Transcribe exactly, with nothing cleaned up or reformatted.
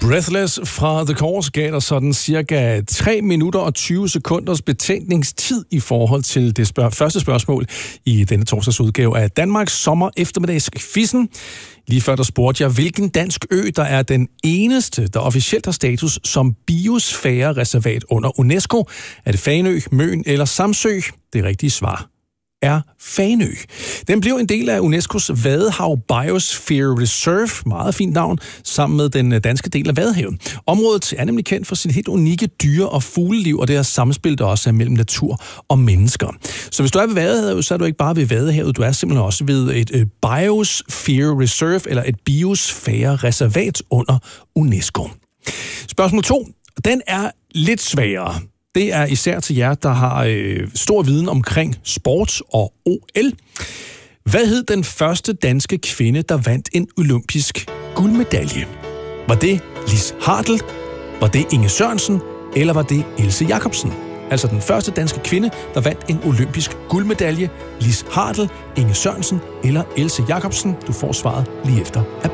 Breathless fra The Course gav dig sådan cirka tre minutter og tyve sekunders betænkningstid i forhold til det spørg- første spørgsmål i denne torsdags udgave af Danmarks Sommer Eftermiddagsquizzen. Lige før der spurgte jeg, hvilken dansk ø, der er den eneste, der officielt har status som biosfærereservat under UNESCO. Er det Fanø, Møn eller Samsø? Det rigtige svar er Fanø. Den blev en del af UNESCO's Vadehav Biosphere Reserve, meget fint navn, sammen med den danske del af Vadehavet. Området er nemlig kendt for sit helt unikke dyre- og fugleliv, og det er samspil, der også er mellem natur og mennesker. Så hvis du er ved Vadehavet, så er du ikke bare ved Vadehavet, du er simpelthen også ved et Biosphere Reserve, eller et biosfærereservat under UNESCO. Spørgsmål to, den er lidt sværere. Det er især til jer, der har øh, stor viden omkring sport og O L. Hvad hed den første danske kvinde, der vandt en olympisk guldmedalje? Var det Lis Hartl? Var det Inge Sørensen? Eller var det Else Jacobsen? Altså den første danske kvinde, der vandt en olympisk guldmedalje. Lis Hartl, Inge Sørensen eller Else Jacobsen? Du får svaret lige efter.